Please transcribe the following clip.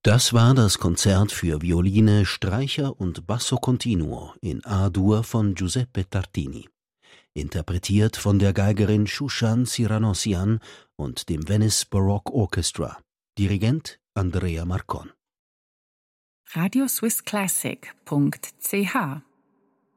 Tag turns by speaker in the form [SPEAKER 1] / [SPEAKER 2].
[SPEAKER 1] Das war das Konzert für Violine, Streicher und Basso Continuo in A-Dur von Giuseppe Tartini, interpretiert von der Geigerin Shushan Siranossian und dem Venice Baroque Orchestra. Dirigent Andrea Marcon.
[SPEAKER 2] radioswissclassic.ch